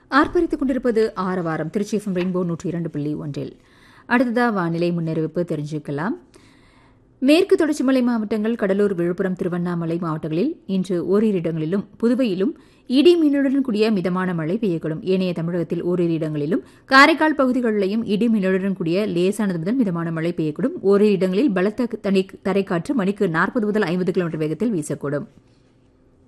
ஆர்ப்பரித்துக் கொண்டிருப்பது ஆரவாரம் Trichy FM rainbow 102.1. அடுத்ததா வானிலை முன்னறிவிப்பு தெரிஞ்சுக்கலாம். மேற்கு தொடர்ச்சி மலை மாவட்டங்கள், கடலூர், விழுப்புரம், திருவண்ணாமலை மாவட்டங்களில் இன்று ஓரிரு இடங்களிலும், புதுவையிலும் இடி மின்னலுடன் கூடிய மிதமான மழை பெய்யக்கூடும். ஏனைய தமிழகத்தில் ஓரிரு இடங்களிலும், காரைக்கால் பகுதிகளிலும் இடி மின்னலுடன் கூடிய லேசானது முதல் மிதமான மழை பெய்யக்கூடும். ஓரிரு இடங்களில் பலத்த தரைக்காற்று மணிக்கு 40 முதல் 50 கிலோமீட்டர் வேகத்தில் வீசக்கூடும்.